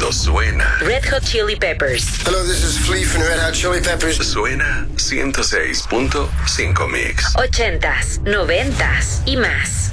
cuando suena. Red Hot Chili Peppers. Hello, this is Flea from Red Hot Chili Peppers. Suena 106.5 Mix. 80s, 90s y más.